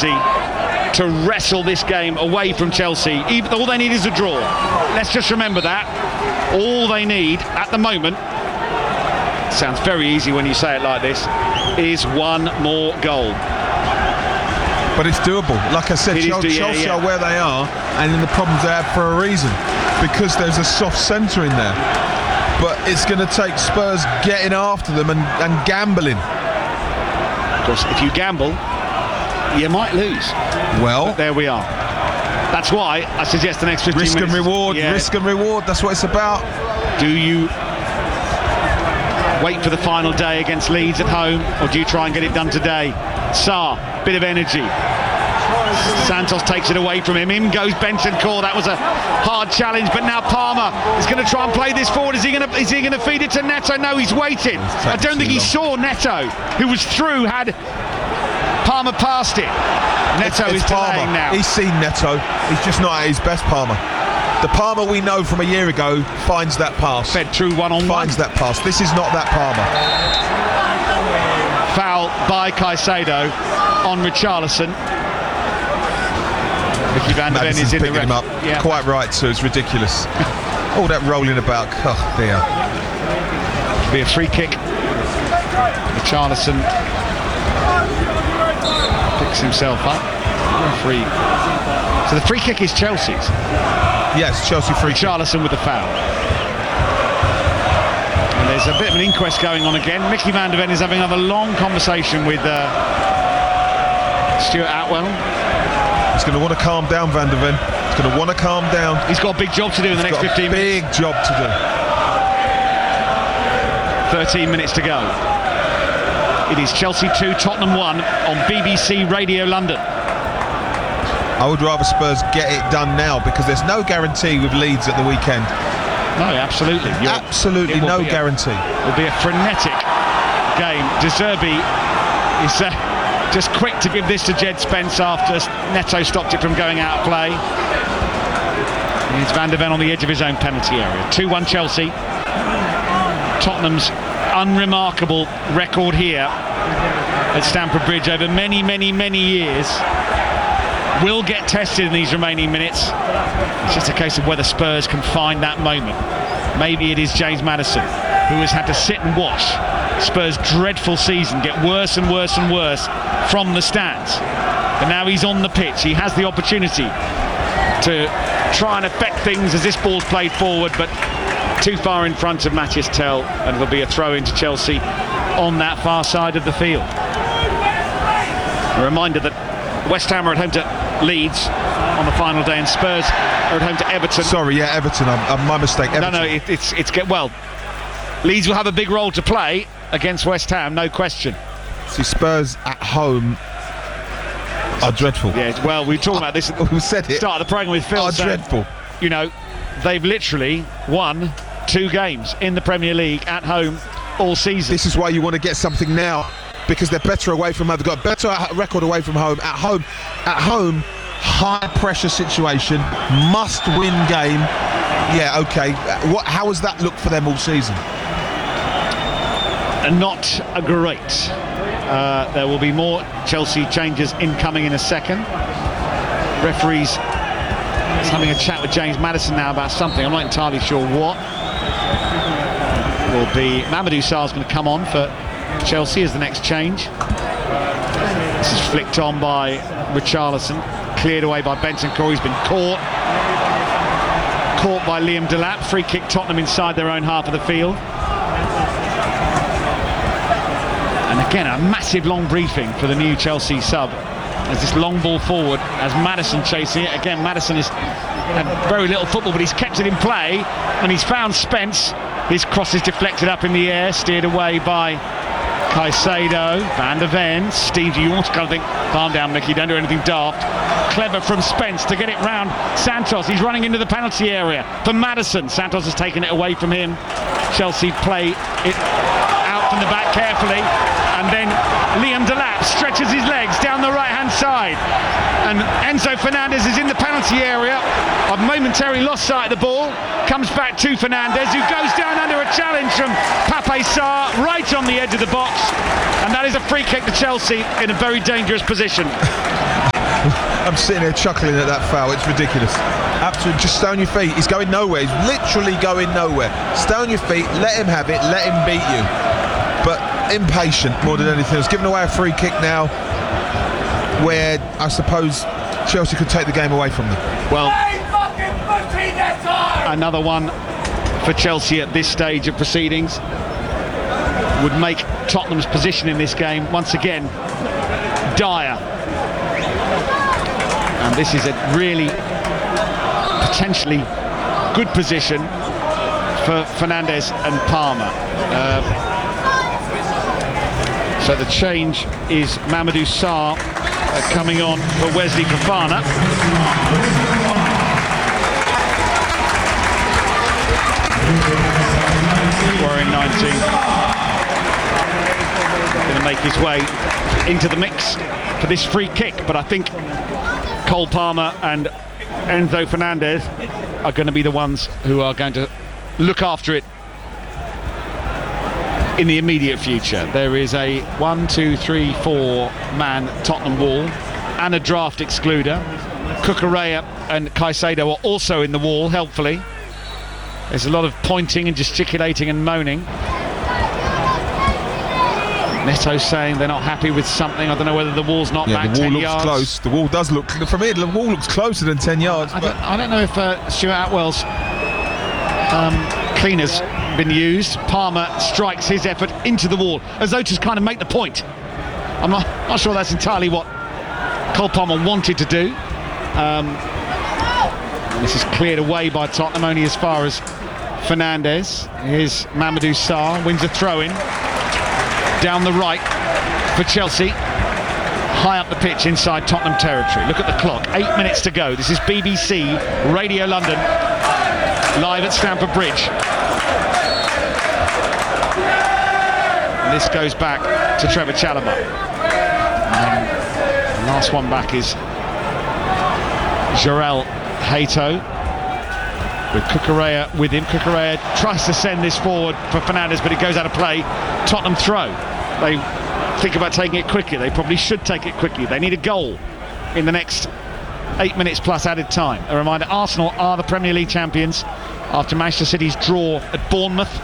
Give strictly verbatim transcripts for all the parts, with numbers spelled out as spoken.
opportunity to wrestle this game away from Chelsea. Even, all they need is a draw. Let's just remember that. All they need at the moment, sounds very easy when you say it like this, is one more goal. But it's doable. Like I said, It is Chelsea, do- yeah, Chelsea yeah. are where they are, and in the problems they have for a reason, because there's a soft centre in there. But it's going to take Spurs getting after them and, and gambling. Of course, if you gamble, you might lose. Well, But there we are. That's why I suggest the next fifteen risk minutes. and reward, Yeah. risk and reward. That's what it's about. Do you wait for the final day against Leeds at home, or do you try and get it done today? Sarr, bit of energy. Santos takes it away from him. In goes Bentancur. That was a hard challenge, but now Palmer is going to try and play this forward. Is he going to? Is he going to feed it to Neto? No, he's waiting. I don't think he saw Neto, who was through. Had Palmer passed it. Neto It's is delaying Palmer. now. He's seen Neto. He's just not at his best, Palmer. The Palmer we know from a year ago finds that pass. Fed through one on one. Finds that pass. This is not that Palmer. Foul by Caicedo on Richarlison. Mickey van der Ven Maddison's is in the picking him ref- up. Yeah. Quite right, too. It's ridiculous. All that rolling about. Oh, dear. Be a free kick. Richarlison picks himself up. Free. So the free kick is Chelsea's. Yes, Chelsea free kick. Richarlison with the foul. And there's a bit of an inquest going on again. Mickey van der Ven is having another long conversation with uh, Stuart Atwell. He's going to want to calm down, Van der Ven. He's going to want to calm down. He's got a big job to do in the He's next got fifteen a big minutes. job to do. thirteen minutes to go. It is Chelsea two, Tottenham one on B B C Radio London. I would rather Spurs get it done now, because there's no guarantee with Leeds at the weekend. No, absolutely. You're, Absolutely it will no be a- guarantee. It'll be a frenetic game. De Zerbi is uh, just quick to give this to Jed Spence after Neto stopped it from going out of play. It's Van der Ven on the edge of his own penalty area. two one Chelsea. Tottenham's unremarkable record here at Stamford Bridge over many, many, many years will get tested in these remaining minutes. It's just a case of whether Spurs can find that moment. Maybe it is James Maddison, who has had to sit and watch Spurs' dreadful season get worse and worse and worse from the stands. But now he's on the pitch. He has the opportunity to try and affect things as this ball's played forward, but too far in front of Matthias Tell, and it'll be a throw into Chelsea on that far side of the field. A reminder that West Ham are at home to Leeds on the final day, and Spurs are at home to Everton. Sorry, yeah, Everton. I'm, I'm, my mistake. Everton. No, no, it, it's it's get well. Leeds will have a big role to play against West Ham, no question. See, Spurs at home are dreadful. Yeah, well, we talked about this at Who said the it? start of the programme with Phil. Are saying, dreadful. You know, they've literally won two games in the Premier League at home all season. This is why you want to get something now, because they're better away from home. They've got a better record away from home. At home, at home, high pressure situation, must win game. Yeah, okay. What? How has that looked for them all season? Not a great. Uh, there will be more Chelsea changes incoming in a second. Referees is having a chat with James Maddison now about something. I'm not entirely sure what. Will be Mamadou Sarr's going to come on for Chelsea as the next change. This is flicked on by Richarlison, cleared away by Bentancur. He's been caught. Caught by Liam Delap. Free kick Tottenham inside their own half of the field. And again, a massive long briefing for the new Chelsea sub. As this long ball forward, as Maddison chasing it. Again, Maddison has had very little football, but he's kept it in play, and he's found Spence. His cross is deflected up in the air, steered away by Caicedo. Van der Ven. Steve, you want to kind of think, calm down, Mickey, don't do anything daft. Clever from Spence to get it round Santos. He's running into the penalty area for Maddison. Santos has taken it away from him. Chelsea play it out from the back carefully, and then Liam Delap stretches his legs down the right hand side, and Enzo Fernandez is in the penalty area. I've momentarily lost sight of the ball. Comes back to Fernandez, who goes down under a challenge from Pape Sarr right on the edge of the box, and that is a free kick to Chelsea in a very dangerous position. I'm sitting there chuckling at that foul. It's ridiculous. Absolutely, just stay on your feet. He's going nowhere. He's literally going nowhere. Stay on your feet. Let him have it. Let him beat you. But impatient more than anything else. Giving away a free kick now, where I suppose Chelsea could take the game away from them. Well, another one for Chelsea at this stage of proceedings would make Tottenham's position in this game once again dire. And this is a really potentially good position for Fernandes and Palmer. Uh, so the change is Mamadou Sarr uh, coming on for Wesley Fofana. Wearing nineteen, going to make his way into the mix for this free kick, but I think Cole Palmer and Enzo Fernandez are going to be the ones who are going to look after it in the immediate future. There is a one, two, three, four man Tottenham wall and a draft excluder. Cucurella and Caicedo are also in the wall, helpfully. There's a lot of pointing and gesticulating and moaning. Neto saying they're not happy with something. I don't know whether the wall's not yeah, back the wall ten looks yards. close. The wall does look, from here, the wall looks closer than ten yards. I don't, I don't know if uh, Stuart Atwell's um, cleaner's been used. Palmer strikes his effort into the wall as though to kind of make the point. I'm not, not sure that's entirely what Cole Palmer wanted to do. Um, this is cleared away by Tottenham, only as far as Fernandes. Here's Mamadou Sarr, wins a throw-in down the right for Chelsea, high up the pitch inside Tottenham territory. Look at the clock, eight minutes to go. This is B B C Radio London, live at Stamford Bridge. And this goes back to Trevor Chalobah. Um, the last one back is Jorel Hato, with Cucurella with him. Cucurella tries to send this forward for Fernandes, but it goes out of play. Tottenham throw. They think about taking it quickly. They probably should take it quickly. They need a goal in the next eight minutes plus added time. A reminder, Arsenal are the Premier League champions after Manchester City's draw at Bournemouth.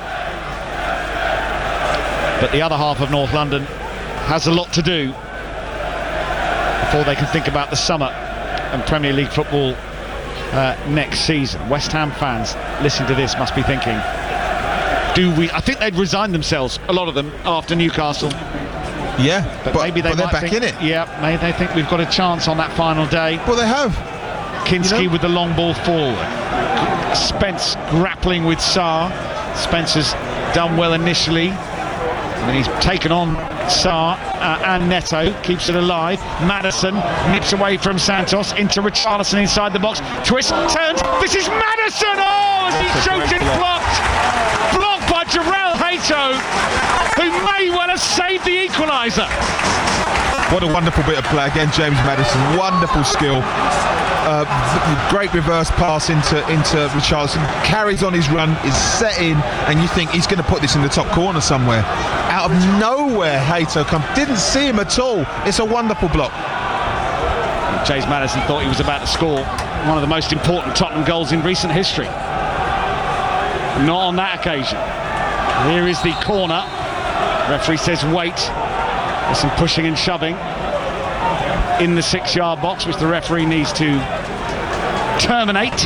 But the other half of North London has a lot to do before they can think about the summer and Premier League football Uh, next season. West Ham fans listening to this must be thinking, do we? I think they'd resigned themselves, a lot of them, after Newcastle. Yeah, but, but maybe they but they're might back think, in it. Yeah, maybe they think we've got a chance on that final day. Well, they have. Kinski, you know, with the long ball forward. Spence grappling with Sarr. Spencer's done well initially, and then he's taken on Sarr uh, and Neto, keeps it alive. Maddison nips away from Santos into Richarlison inside the box. Twist, turns. This is Maddison! Oh, as he shoots it blocked. Blocked by Jorel Hato, who may well have saved the equaliser. What a wonderful bit of play again, James Maddison. Wonderful skill. Uh, great reverse pass into into Richarlison. Carries on his run, is set in, and you think he's going to put this in the top corner somewhere. Out of nowhere, Hato comes. Didn't see him at all. It's a wonderful block. James Maddison thought he was about to score one of the most important Tottenham goals in recent history. Not on that occasion. Here is the corner. Referee says wait. There's some pushing and shoving in the six-yard box, which the referee needs to terminate.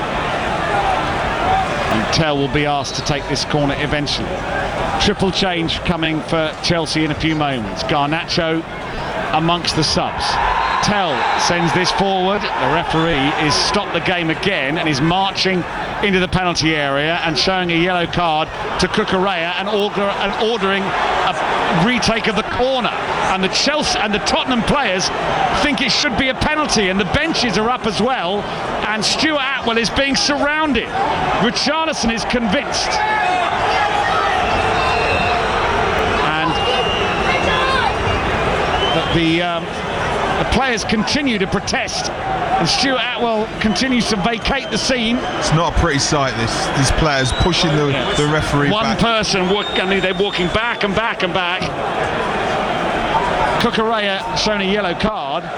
And Tell will be asked to take this corner eventually. Triple change coming for Chelsea in a few moments. Garnacho amongst the subs. Tell sends this forward. The referee is stopped the game again and is marching into the penalty area and showing a yellow card to Cucurella and, order, and ordering a retake of the corner. And the Chelsea and the Tottenham players think it should be a penalty, and the benches are up as well. And Stuart Atwell is being surrounded. Richarlison is convinced. And that the um, the players continue to protest, and Stuart Atwell continues to vacate the scene. It's not a pretty sight, this. These players pushing the, yeah. the referee One back. person, walk, I mean, they're walking back and back and back. Cucurella shown a yellow card.